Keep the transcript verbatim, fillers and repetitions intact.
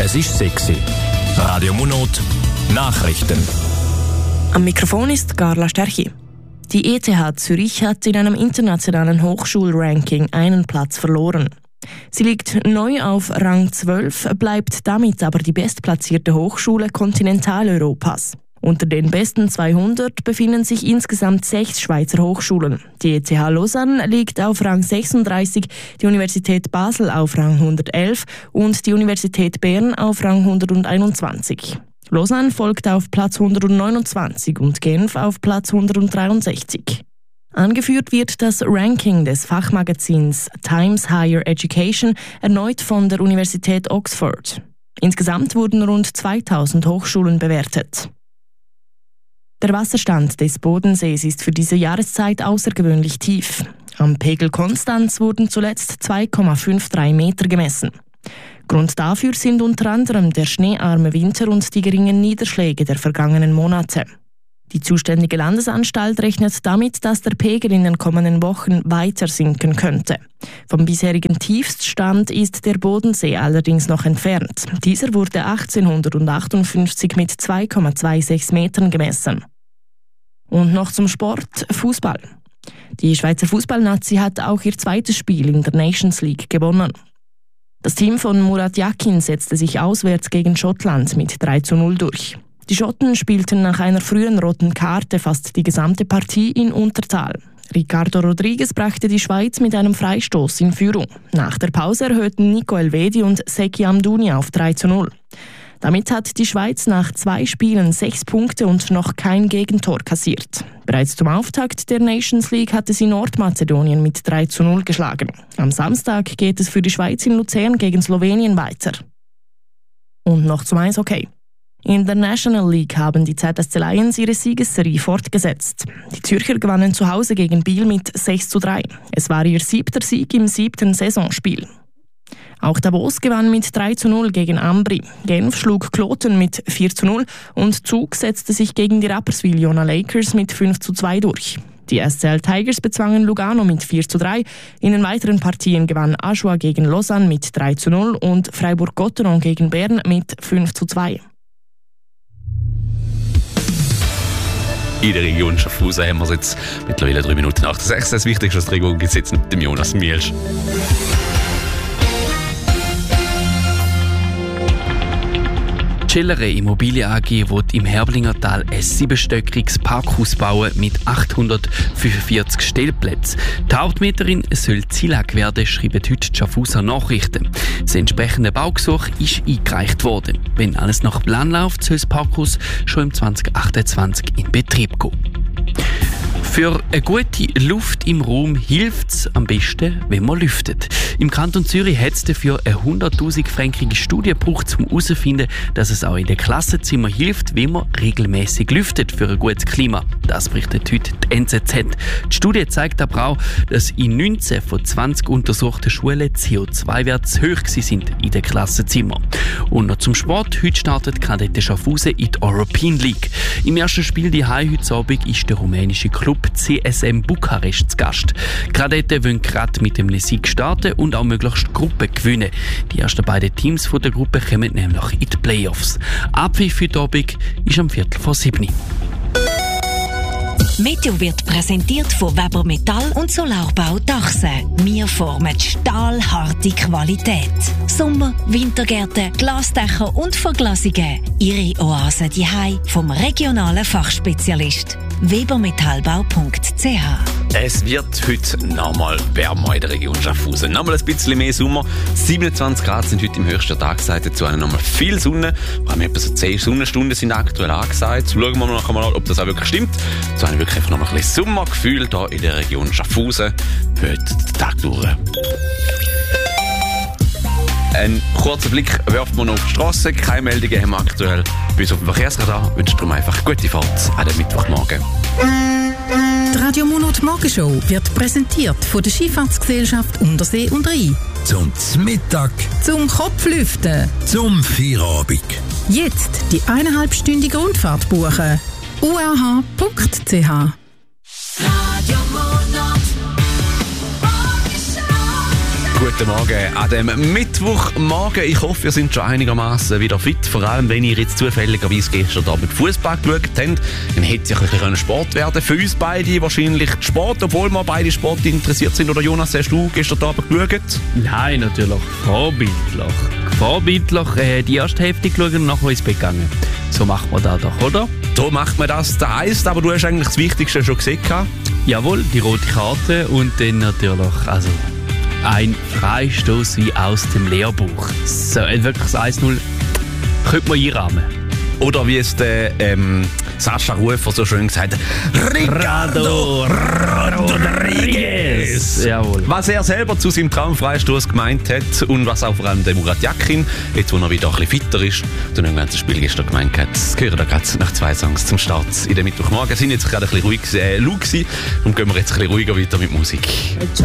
Es ist sechs Uhr. Radio Monot Nachrichten. Am Mikrofon ist Carla Sterchi. Die E T H Zürich hat in einem internationalen Hochschulranking einen Platz verloren. Sie liegt neu auf Rang zwölf, bleibt damit aber die bestplatzierte Hochschule Kontinentaleuropas. Unter den besten zweihundert befinden sich insgesamt sechs Schweizer Hochschulen. Die E T H Lausanne liegt auf Rang sechsunddreißig, die Universität Basel auf Rang hundertelf und die Universität Bern auf Rang hunderteinundzwanzig. Lausanne folgt auf Platz hundertneunundzwanzig und Genf auf Platz hundertdreiundsechzig. Angeführt wird das Ranking des Fachmagazins Times Higher Education erneut von der Universität Oxford. Insgesamt wurden rund zweitausend Hochschulen bewertet. Der Wasserstand des Bodensees ist für diese Jahreszeit außergewöhnlich tief. Am Pegel Konstanz wurden zuletzt zwei Komma dreiundfünfzig Meter gemessen. Grund dafür sind unter anderem der schneearme Winter und die geringen Niederschläge der vergangenen Monate. Die zuständige Landesanstalt rechnet damit, dass der Pegel in den kommenden Wochen weiter sinken könnte. Vom bisherigen Tiefststand ist der Bodensee allerdings noch entfernt. Dieser wurde achtzehnhundertachtundfünfzig mit zwei Komma sechsundzwanzig Metern gemessen. Und noch zum Sport, Fußball. Die Schweizer Fußballnazi hat auch ihr zweites Spiel in der Nations League gewonnen. Das Team von Murat Yakin setzte sich auswärts gegen Schottland mit drei zu null durch. Die Schotten spielten nach einer frühen roten Karte fast die gesamte Partie in Unterzahl. Ricardo Rodriguez brachte die Schweiz mit einem Freistoß in Führung. Nach der Pause erhöhten Nico Elvedi und Seki Amdouni auf drei zu null. Damit hat die Schweiz nach zwei Spielen sechs Punkte und noch kein Gegentor kassiert. Bereits zum Auftakt der Nations League hatte sie Nordmazedonien mit drei zu null geschlagen. Am Samstag geht es für die Schweiz in Luzern gegen Slowenien weiter. Und noch zum Eishockey. In der National League haben die Z S C Lions ihre Siegesserie fortgesetzt. Die Zürcher gewannen zu Hause gegen Biel mit sechs zu drei. Es war ihr siebter Sieg im siebten Saisonspiel. Auch Davos gewann mit drei zu null gegen Ambri. Genf schlug Kloten mit vier zu null und Zug setzte sich gegen die Rapperswil-Jona Lakers mit fünf zu zwei durch. Die S C L Tigers bezwangen Lugano mit vier zu drei. In den weiteren Partien gewann Ajoie gegen Lausanne mit drei zu null und Freiburg-Gotteron gegen Bern mit fünf zu zwei. In der Region Schaffhausen haben wir jetzt mittlerweile drei Minuten nach der sechs. Das Wichtigste aus der Region gibt es jetzt mit dem Jonas Mielsch. Die Schillere Immobilien A G will im Herblingertal ein siebenstöckiges Parkhaus bauen mit achthundertfünfundvierzig Stellplätzen. Die Hauptmieterin soll Zilag werden, schreiben heute die Schaffhauser Nachrichten. Das entsprechende Baugesuch ist eingereicht worden. Wenn alles nach Plan läuft, soll das Parkhaus schon im zwanzig achtundzwanzig in Betrieb gehen. Für eine gute Luft im Raum hilft es am besten, wenn man lüftet. Im Kanton Zürich hat es dafür eine hunderttausend-fränkige Studie gebraucht, um herauszufinden, dass es auch in den Klassenzimmern hilft, wenn man regelmäßig lüftet für ein gutes Klima. Das berichtet heute die N Z Z. Die Studie zeigt aber auch, dass in neunzehn von zwanzig untersuchten Schulen C O zwei Werte zu hoch sind in den Klassenzimmern. Und noch zum Sport. Heute startet Kadette Schaffhausen in die European League. Im ersten Spiel die heute Abend ist der rumänische Club C S M Bukarest zu Gast. Kadette wollen gerade mit dem Sieg starten und auch möglichst Gruppen gewinnen. Die ersten beiden Teams von der Gruppe kommen nämlich in die Playoffs. Abpfiff für die Abend ist am Viertel vor sieben. Meteo wird präsentiert von Weber Metall und Solarbau Dachse. Wir formen stahlharte Qualität. Sommer-, Wintergärten, Glasdächer und Verglasungen. Ihre Oase daheim vom regionalen Fachspezialist. webermetallbau punkt c h. Es wird heute nochmal wärmer in der Region Schaffhausen. Nochmal ein bisschen mehr Sommer. siebenundzwanzig Grad sind heute im höchsten Tagseite. Dazu haben nochmal viel Sonne. Wir haben etwa so zehn Sonnenstunden sind aktuell angesagt. Schauen wir noch mal, ob das auch wirklich stimmt. So haben wir wirklich einfach noch ein bisschen Sommergefühl hier in der Region Schaffhausen. Heute den Tag durch. Ein kurzer Blick wirft man auf die Straße. Keine Meldungen haben wir aktuell. Bis auf dem Verkehrsradar wünscht darum einfach gute Fahrt an den Mittwochmorgen. Die Radio Monot Morgenshow wird präsentiert von der Skifahrtsgesellschaft Untersee und Rhein. Zum Mittag. Zum Kopflüften. Zum Feierabend. Jetzt die eineinhalbstündige Rundfahrt buchen. u r h punkt c h. Gut Guten Morgen an dem Mittwochmorgen. Ich hoffe, ihr seid schon einigermaßen wieder fit. Vor allem, wenn ihr jetzt zufälligerweise gestern Abend Fußball geschaut habt, dann hätte es ja ein bisschen Sport werden. Für uns beide wahrscheinlich Sport, obwohl wir beide Sport interessiert sind. Oder Jonas, hast du gestern Abend geschaut? Nein, natürlich. Vorbildlich. Vorbildlich äh, die erste Hälfte geschaut und nachher ins Bett gegangen. So macht man das doch, oder? So macht man das. Das heisst, aber du hast eigentlich das Wichtigste schon gesehen. Jawohl, die rote Karte und dann natürlich, also ein Freistoß wie aus dem Lehrbuch. So, wirklich das eins null könnte man einrahmen. Oder wie es der ähm, Sascha Rufer so schön gesagt hat, Ricardo Rodriguez. Jawohl. Was er selber zu seinem Traumfreistoß gemeint hat und was auch vor allem der Murat Yakin, jetzt wo er wieder ein bisschen fitter ist, zu einem ganzen Spiel gestern gemeint hat. Das gehört gerade nach zwei Songs zum Start in den Mittwochmorgen. Wir sind jetzt gerade ein bisschen ruhig äh, laut gewesen und gehen wir jetzt ein bisschen ruhiger weiter mit Musik.